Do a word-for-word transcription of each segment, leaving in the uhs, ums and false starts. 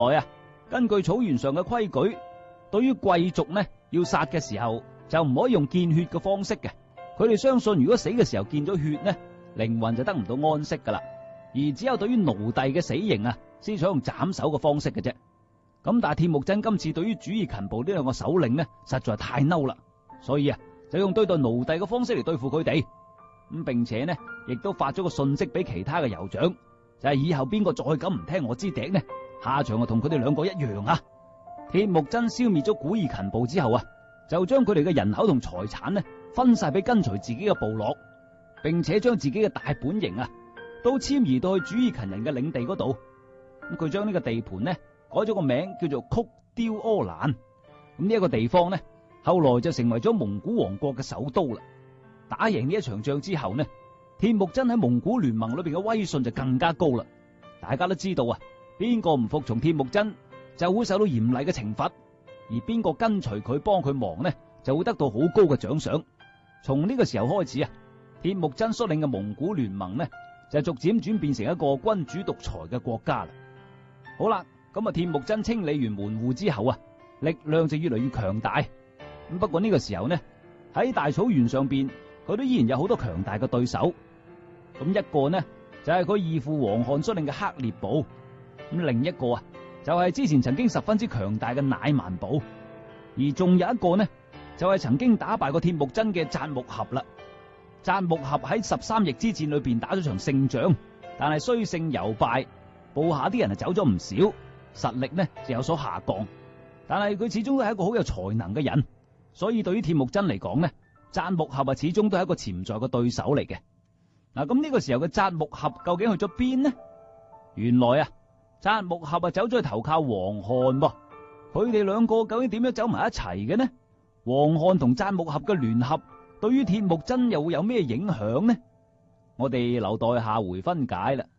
來啊，根據草原上嘅規矩，對於貴族呢要殺嘅時候就唔可以用見血嘅方式嘅。佢哋相信如果死嘅時候見咗血呢，靈魂就得唔到安息噶啦。而只有對於奴隸嘅死刑啊，先採用斬首嘅方式嘅啫。咁但係鐵木真今次對於主義勤暴呢兩個首領呢，實在係太嬲啦，所以啊就用對待奴隸嘅方式嚟對付佢哋。咁並且呢，亦都發咗個訊息俾其他嘅酋長，就係以後邊個再咁唔聽我支笛呢，下場就同佢哋兩個一樣啊！鐵木真消滅咗古爾勤部之後啊，就將佢哋嘅人口同財產呢分晒俾跟隨自己嘅部落，並且將自己嘅大本營啊都遷移到去主義勤人嘅領地嗰度。咁佢將呢個地盤呢改咗個名叫做曲雕柯蘭。咁呢一個地方呢，後來就成為咗蒙古王國嘅首都啦。打贏呢一場仗之後呢，鐵木真喺蒙古聯盟裏邊嘅威信就更加高啦。大家都知道啊，邊個唔服從鐵木真就會受到嚴厲嘅懲罰，而邊個跟隨佢幫佢忙呢，就會得到好高嘅獎賞。從呢個時候開始啊，鐵木真率領嘅蒙古聯盟呢就逐漸轉變成一個君主獨裁嘅國家啦。好啦，咁啊鐵木真清理完門戶之後啊，力量就越嚟越強大。咁不過呢個時候呢，喺大草原上邊，佢都依然有好多強大嘅對手。咁一個呢就係佢義父王翰率領嘅黑烈部，咁另一個啊就係之前曾經十分之強大嘅乃縵部，而仲有一個呢就係曾經打敗過鐵木真嘅札木合啦。札木合喺十三翼之戰裏邊打咗場勝仗，但係雖勝猶敗，部下啲人啊走咗唔少，實力呢就有所下降。但係佢始終都係一個好有才能嘅人，所以對於鐵木真嚟講呢，札木合啊始終都係一個潛在嘅對手嚟嘅。嗱，咁呢個時候嘅札木合究竟去咗邊呢？原來啊，札木合啊走咗去投靠王翰噃。佢哋兩個究竟點樣走埋一齊嘅呢？王翰同札木合嘅聯合對於鐵木真又會有咩影響呢？我哋留待下回分解啦。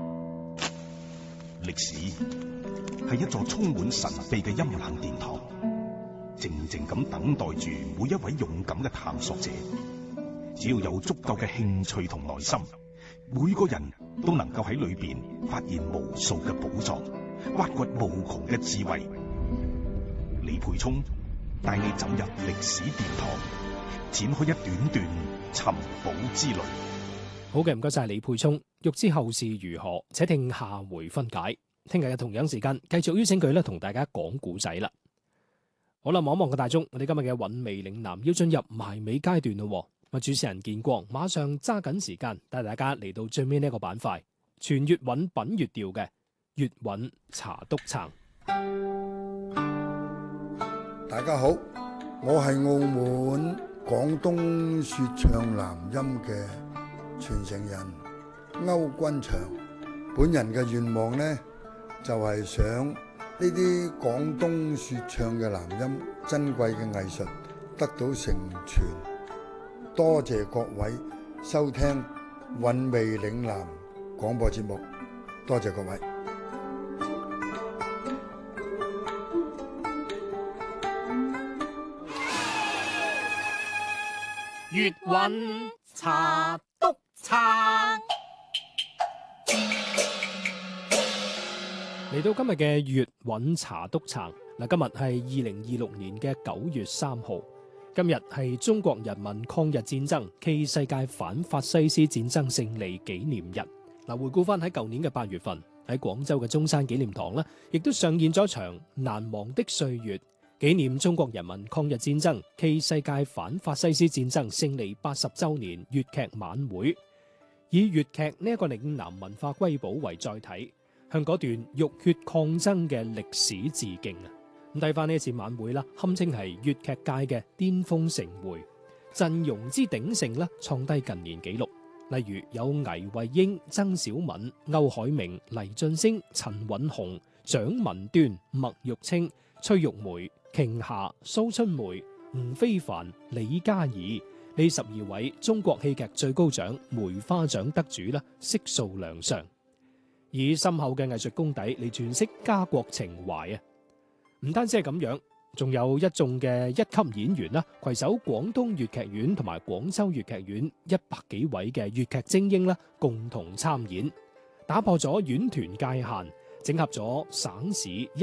歷史係一座充滿神秘嘅陰冷殿堂，靜靜咁等待住每一位勇敢嘅探索者。只要有足夠嘅興趣同耐心，每個人都能夠喺裏邊發現無數嘅寶藏，挖掘無窮嘅智慧。李培聰帶你走入歷史殿堂，展開一段段尋寶之旅。 好嘅，唔該晒李培聰。欲知後事如何，且聽下回分解。聽日嘅同樣時間，繼續邀請佢咧同大家講古仔啦。好啦，望一望個大鐘，我哋今日嘅韻味嶺南要進入埋尾階段咯。咁主持人建光馬上揸緊時間帶大家嚟到最尾呢一個板塊，全粵韻品粵調嘅粵韻茶篤撐。 大家好，我係澳門廣東說唱南音嘅傳承人歐君祥。本人嘅願望呢，就係想呢啲廣東說唱嘅南音珍貴嘅藝術得到成全。多謝各位收聽韻味嶺南廣播節目，多謝各位。 粵韻茶篤撐，嚟到今日嘅粵韻茶篤撐。嗱，今日係二零二六年嘅九月三號。今日係中國人民抗日戰爭暨世界反法西斯戰爭勝利紀念日。嗱，回顧翻喺舊年嘅八月份，喺廣州嘅中山紀念堂呢，亦都上演咗一場難忘的歲月，紀念中國人民抗日戰爭暨世界反法西斯戰爭勝利八十週年粵劇晚會，以粵劇呢一個嶺南文化瑰寶為載體，向嗰段浴血抗爭嘅歷史致敬啊！咁睇翻呢一次晚會啦，堪稱係粵劇界嘅巔峰盛會，陣容之鼎盛咧，創低近年紀錄。例如有倪惠英、曾小敏、歐海明、黎俊升、陳韻紅、蔣文端、麥玉清、崔玉梅、瓊霞、蘇春梅、吳非凡、李嘉怡呢十二位中國戲劇最高獎梅花獎得主啦，悉數亮相，以深厚嘅藝術功底嚟詮釋家國情懷啊！唔單止係咁樣，仲有一眾嘅一級演員啦，攜手廣東粵劇院同埋廣州粵劇院一百幾位嘅粵劇精英啦，共同參演，打破咗院團界限， 整合咗省市一